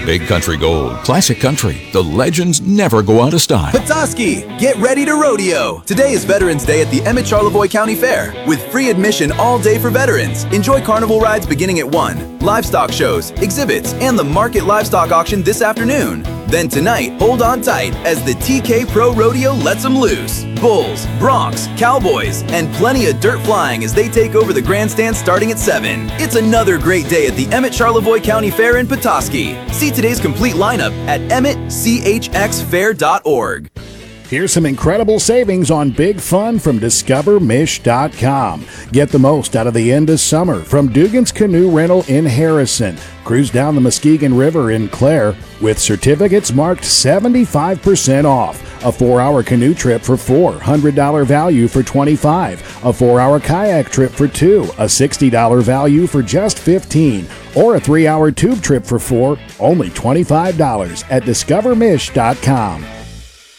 Big Country Gold. Classic country. The legends never go out of style. Petoskey, get ready to rodeo. Today is Veterans Day at the Emmett Charlevoix County Fair. With free admission all day for veterans. Enjoy carnival rides beginning at 1, livestock shows, exhibits, and the market livestock auction this afternoon. Then tonight, hold on tight as the TK Pro Rodeo lets them loose. Bulls, broncs, cowboys, and plenty of dirt flying as they take over the grandstand starting at 7. It's another great day at the Emmett Charlevoix County Fair in Petoskey. See today's complete lineup at emmettchxfair.org. Here's some incredible savings on big fun from DiscoverMish.com. Get the most out of the end of summer from Dugan's Canoe Rental in Harrison. Cruise down the Muskegon River in Clare with certificates marked 75% off. A 4-hour canoe trip for $4, $100 value for $25. A 4-hour kayak trip for $2, a $60 value for just $15. Or a 3-hour tube trip for $4, only $25 at DiscoverMish.com.